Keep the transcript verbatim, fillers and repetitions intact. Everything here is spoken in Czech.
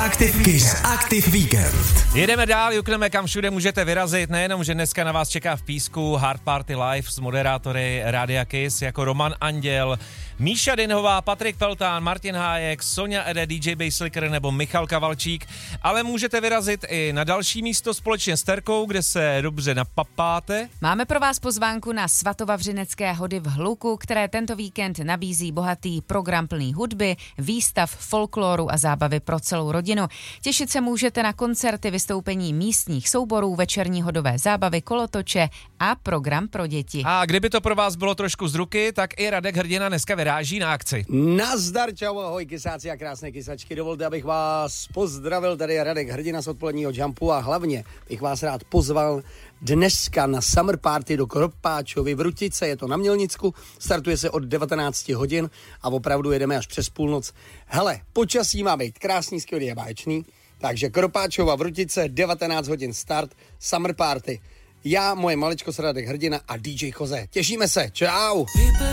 Active Kiss Active Weekend. Jedeme dál, jukneme kam všude můžete vyrazit, nejenom, že dneska na vás čeká v Písku Hard Party Live s moderátory Rádia Kiss jako Roman Anděl, Míša Dinhová, Patrik Peltán, Martin Hájek, Sonja Ede, D J Basslicker nebo Michal Kavalčík, ale můžete vyrazit i na další místo společně s Terkou, kde se dobře napapáte. Máme pro vás pozvánku na Svatovavřinecké hody v Hluku, které tento víkend nabízí bohatý program plný hudby, výstav, folkloru a zábavy pro celou rodinu. Těšit se můžete na koncerty, vystoupení místních souborů, večerní hodové zábavy, kolotoče a program pro děti. A kdyby to pro vás bylo trošku z ruky, tak i Radek Hrdina dneska vyráží na akci. Nazdar, čau, ahoj, kysáci a krásné kysačky. Dovolte, abych vás pozdravil, tady je Radek Hrdina z odpoledního Jumpu a hlavně bych vás rád pozval dneska na Summer Party do Kropáčovy v Rutice, je to na Mělnicku, startuje se od devatenáct hodin a opravdu jedeme až přes půlnoc. Hele, počasí má být krásný, skvělý a báječný, takže Kropáčova v Rutice, devatenáct hodin start, Summer Party. Já, moje maličko Radek Hrdina a D J Koze. Těšíme se, čau!